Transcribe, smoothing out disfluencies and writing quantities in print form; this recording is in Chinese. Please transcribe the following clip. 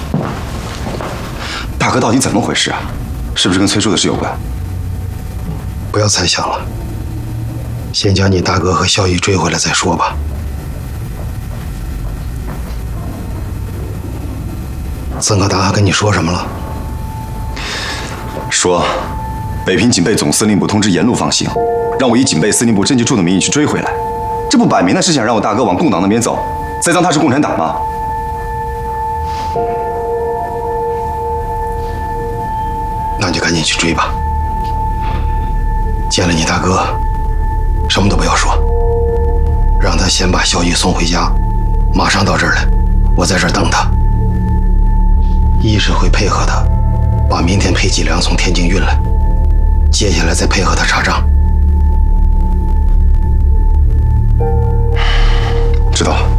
大哥到底怎么回事啊？是不是跟崔叔的事有关？ 不要猜想了，先将你大哥和萧逸追回来再说吧。曾可达还跟你说什么了？ 说，北平警备总司令部通知沿路放行，让我以警备司令部侦缉处的名义去追回来。这不摆明了是想让我大哥往共党那边走，栽赃他是共产党吗？ 那你就赶紧去追吧。见了你大哥，什么都不要说，让他先把萧逸送回家，马上到这儿来，我在这儿等他。一是会配合他，把明天配给粮从天津运来，接下来再配合他查账。 知道了。